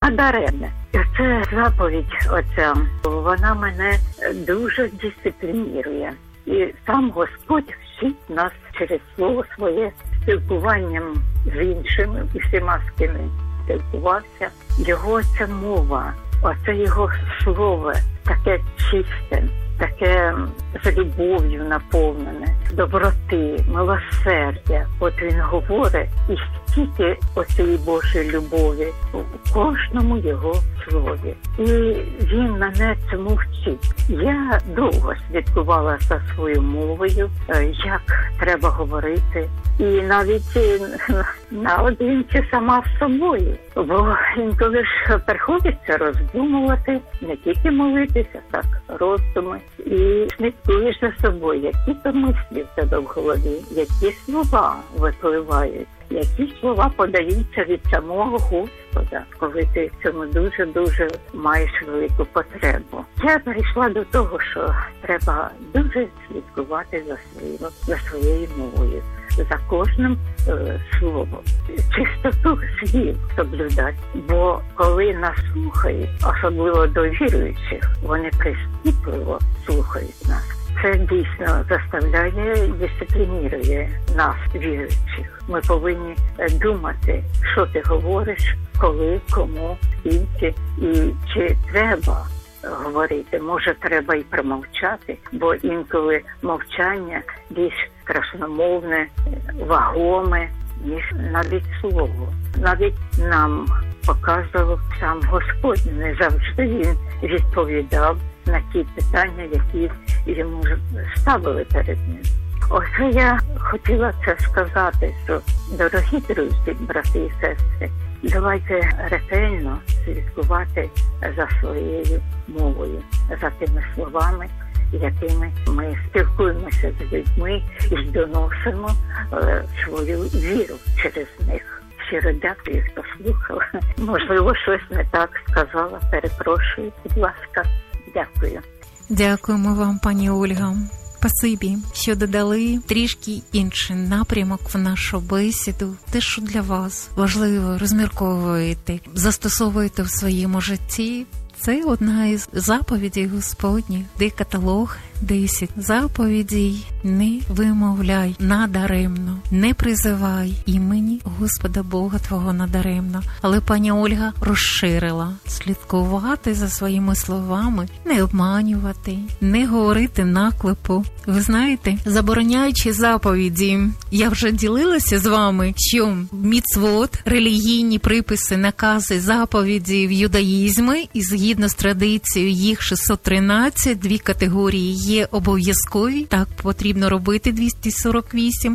надаремне. Це заповідь оця, вона мене дуже дисциплінує. І сам Господь вчить нас через слово своє спілкуванням з іншими, і всіма, з ким він спілкувався. Його ця мова, оце його слово, таке чисте, таке з любов'ю наповнене, доброти, милосердя. От він говорить, і стільки оцієї Божої любові у кожному його слові. І він мене цьому вчить. Я довго слідкувала за своєю мовою, як треба говорити. І навіть наодинці сама з собою. Бо інколи ж приходиться роздумувати, не тільки молитися, так, роздуми. І слідкуєш за собою, які то мислі в тебе в голові, які слова випливають, які слова подаються від самого Господа, коли ти в цьому дуже-дуже маєш велику потребу. Я прийшла до того, що треба дуже слідкувати за своєю мовою, за кожним словом. Чистоту слів соблюдати. Бо коли нас слухають, особливо до віруючих, вони прискіпливо слухають нас. Це дійсно заставляє, дисциплінує нас, віруючих. Ми повинні думати, що ти говориш, коли, кому, скільки, і чи треба говорити. Може, треба і промовчати, бо інколи мовчання більш красномовне, вагоме, ніж навіть слово. Навіть нам показував сам Господь. Не завжди він відповідав на ті питання, які йому ставили перед ним. Ось я хотіла це сказати, що, дорогі друзі, брати і сестри, давайте ретельно слідкувати за своєю мовою, за тими словами, якими ми спілкуємося з людьми і доносимо свою віру через них. Щиро дякую, хто слухав. Можливо, щось не так сказала, перепрошую. Будь ласка, дякую. Дякуємо вам, пані Ольга. Спасибі, що додали трішки інший напрямок в нашу бесіду. Те, що для вас важливо, розмірковуєте, застосовуєте в своєму житті. Це одна із заповідей Господніх, де каталог 10 заповідей. Не вимовляй надаремно, не призивай імені Господа Бога твого надаремно. Але пані Ольга розширила: слідкувати за своїми словами, не обманювати, не говорити наклепу. Ви знаєте, забороняючи заповіді, я вже ділилася з вами, що міцвот, релігійні приписи, накази, заповіді в юдаїзмі, і згідно з традицією їх 613, дві категорії є обов'язкові, так потрібно робити 248,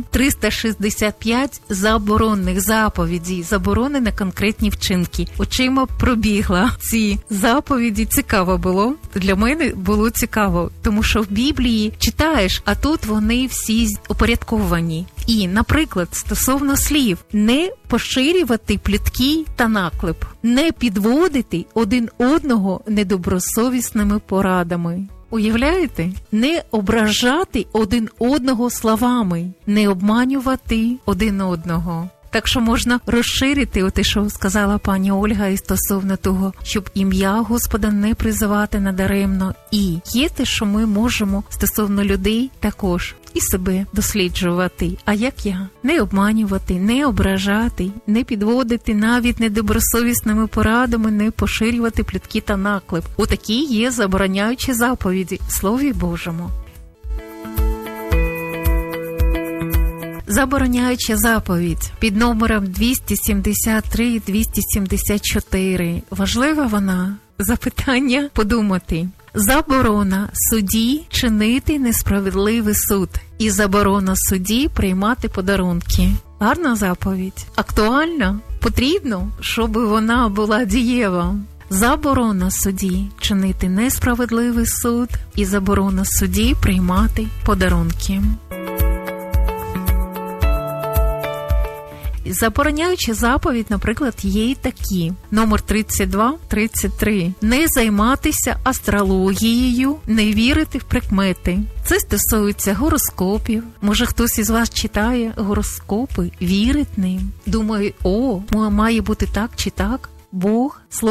365 заборонених заповідей, заборони на конкретні вчинки. Очима пробігла ці заповіді, цікаво було. Для мене було цікаво, тому що в Біблії читаєш, а тут вони всі упорядковані. І, наприклад, стосовно слів, не поширювати плітки та наклеп, не підводити один одного недобросовісними порадами. Уявляєте? Не ображати один одного словами, не обманювати один одного. Так що можна розширити те, що сказала пані Ольга, і стосовно того, щоб ім'я Господа не призивати надаремно. І є те, що ми можемо стосовно людей також і себе досліджувати. А як я? Не обманювати, не ображати, не підводити навіть недобросовісними порадами, не поширювати плітки та наклеп. Отакі є забороняючі заповіді в Слові Божому. Забороняюча заповідь під номером 273 і 274. Важлива вона? Запитання подумати. Заборона судді чинити несправедливий суд і заборона судді приймати подарунки. Гарна заповідь. Актуальна? Потрібно, щоб вона була дієва. Заборона судді чинити несправедливий суд і заборона судді приймати подарунки. Забороняючи заповідь, наприклад, є й такі. Номер 32-33. Не займатися астрологією, не вірити в прикмети. Це стосується гороскопів. Може, хтось із вас читає гороскопи, вірить ним. Думає, має бути так чи так. Бог